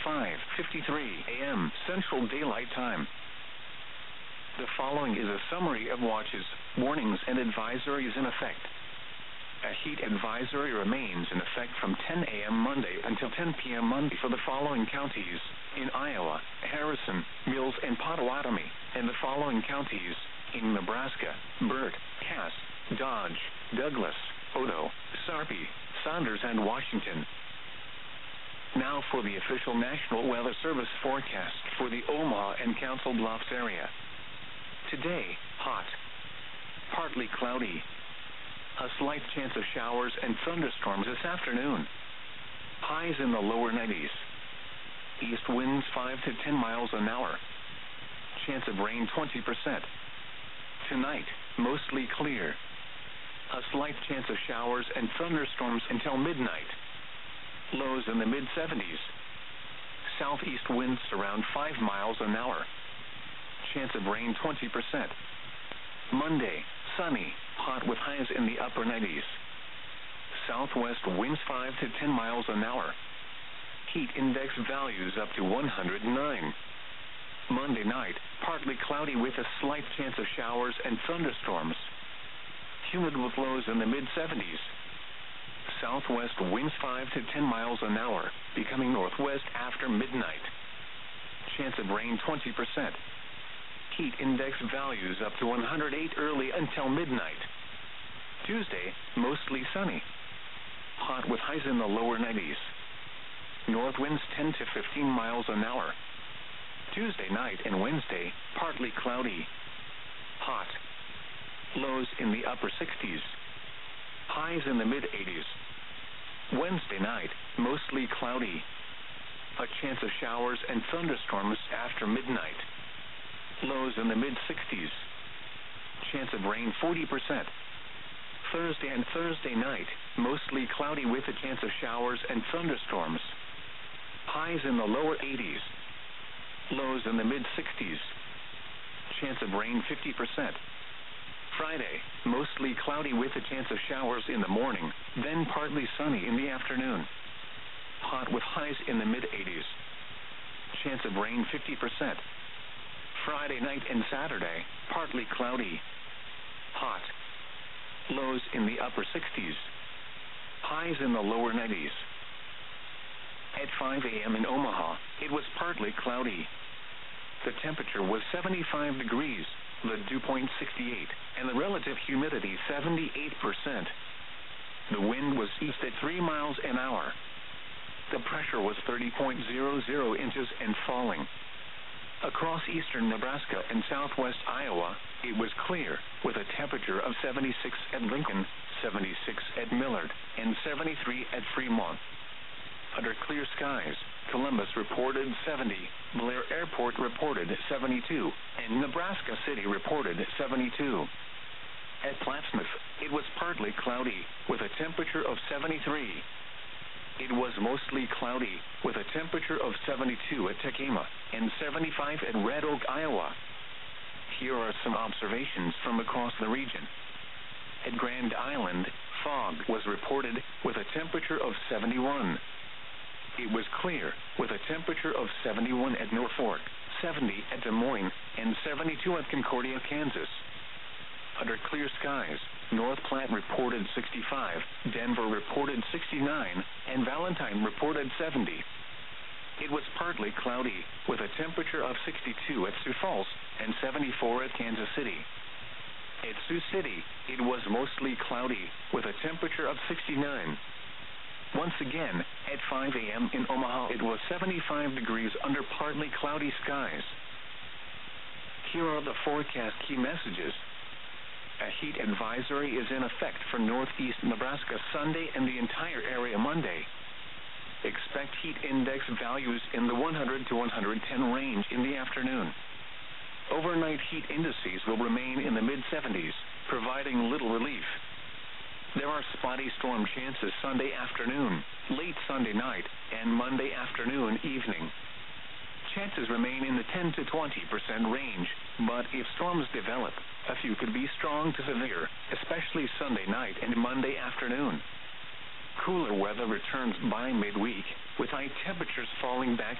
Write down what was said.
5:53 a.m. Central Daylight Time. The following is a summary of watches, warnings, and advisories in effect. A heat advisory remains in effect from 10 a.m. Monday until 10 p.m. Monday for the following counties: in Iowa, Harrison, Mills, and Pottawatomie, and the following counties: in Nebraska, Burt, Cass, Dodge, Douglas, Odo, Sarpy, Saunders, and Washington. Now for the official National Weather Service forecast for the Omaha and Council Bluffs area. Today, hot. Partly cloudy. A slight chance of showers and thunderstorms this afternoon. Highs in the lower 90s. East winds 5 to 10 miles an hour. Chance of rain 20%. Tonight, mostly clear. A slight chance of showers and thunderstorms until midnight. Lows in the mid-70s. Southeast winds around 5 miles an hour. Chance of rain 20%. Monday, sunny, hot with highs in the upper 90s. Southwest winds 5 to 10 miles an hour. Heat index values up to 109. Monday night, partly cloudy with a slight chance of showers and thunderstorms. Humid with lows in the mid-70s. Southwest winds 5 to 10 miles an hour, becoming northwest after midnight. Chance of rain 20%. Heat index values up to 108 early until midnight. Tuesday, mostly sunny. Hot with highs in the lower 90s. North winds 10 to 15 miles an hour. Tuesday night and Wednesday, partly cloudy. Hot. Lows in the upper 60s. Highs in the mid-80s. Wednesday night, mostly cloudy. A chance of showers and thunderstorms after midnight. Lows in the mid-60s. Chance of rain 40%. Thursday and Thursday night, mostly cloudy with a chance of showers and thunderstorms. Highs in the lower 80s. Lows in the mid-60s. Chance of rain 50%. Friday, mostly cloudy with a chance of showers in the morning, then partly sunny in the afternoon. Hot with highs in the mid-80s. Chance of rain 50%. Friday night and Saturday, partly cloudy. Hot. Lows in the upper 60s. Highs in the lower 90s. At 5 a.m. in Omaha, it was partly cloudy. The temperature was 75 degrees, the dew point 68, and the relative humidity 78%. The wind was east at 3 miles an hour. The pressure was 30.00 inches and falling. Across eastern Nebraska and southwest Iowa, it was clear, with a temperature of 76 at Lincoln, 76 at Millard, and 73 at Fremont. Under clear skies, Columbus reported 70, Blair Airport reported 72, and Nebraska City reported 72. At Plattsmouth, it was partly cloudy, with a temperature of 73. It was mostly cloudy, with a temperature of 72 at Tekamah and 75 at Red Oak, Iowa. Here are some observations from across the region. At Grand Island, fog was reported, with a temperature of 71. It was clear, with a temperature of 71 at Norfolk, 70 at Des Moines, and 72 at Concordia, Kansas. Under clear skies, North Platte reported 65, Denver reported 69, and Valentine reported 70. It was partly cloudy, with a temperature of 62 at Sioux Falls and 74 at Kansas City. At Sioux City, it was mostly cloudy, with a temperature of 69. Once again, at 5 a.m. in Omaha, it was 75 degrees under partly cloudy skies. Here are the forecast key messages. A heat advisory is in effect for northeast Nebraska Sunday and the entire area Monday. Expect heat index values in the 100 to 110 range in the afternoon. Overnight heat indices will remain in the mid-70s, providing little relief. There are spotty storm chances Sunday afternoon, late Sunday night, and Monday afternoon evening. Chances remain in the 10 to 20% range, but if storms develop, a few could be strong to severe, especially Sunday night and Monday afternoon. Cooler weather returns by midweek, with high temperatures falling back